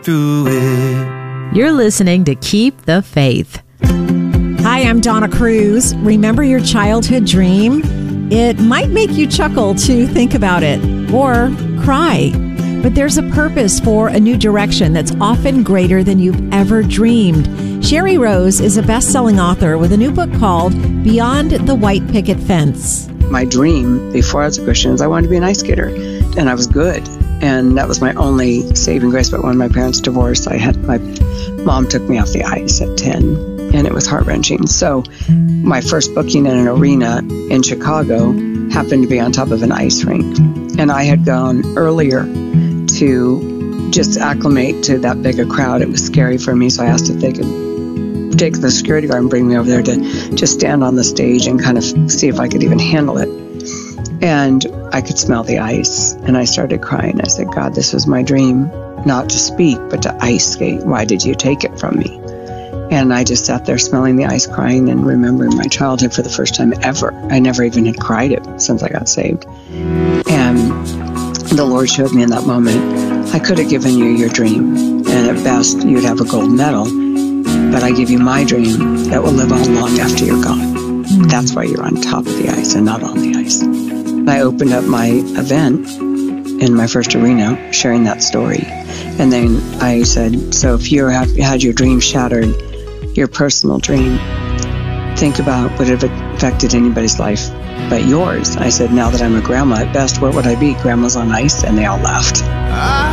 through it. You're listening to Keep the Faith. Hi, I'm Donna Cruz. Remember your childhood dream? It might make you chuckle to think about it or cry, but there's a purpose for a new direction that's often greater than you've ever dreamed. Sherry Rose is a best-selling author with a new book called Beyond the White Picket Fence. My dream before I was a Christian is I wanted to be an ice skater, and I was good. And that was my only saving grace. But when my parents divorced, my mom took me off the ice at 10. And it was heart-wrenching. So my first booking in an arena in Chicago happened to be on top of an ice rink. And I had gone earlier to just acclimate to that big a crowd. It was scary for me, so I asked if they could take the security guard and bring me over there to just stand on the stage and kind of see if I could even handle it. And I could smell the ice. And I started crying. I said, God, this was my dream, not to speak, but to ice skate. Why did you take it from me? And I just sat there smelling the ice, crying, and remembering my childhood for the first time ever. I never even had cried it since I got saved. And the Lord showed me in that moment, I could have given you your dream, and at best you'd have a gold medal, but I give you my dream that will live on long after you're gone. That's why you're on top of the ice and not on the ice. And I opened up my event in my first arena, sharing that story. And then I said, so if you had your dream shattered, your personal dream, think about would it have affected anybody's life but yours. I said, now that I'm a grandma, at best, what would I be? Grandma's on ice? And they all laughed.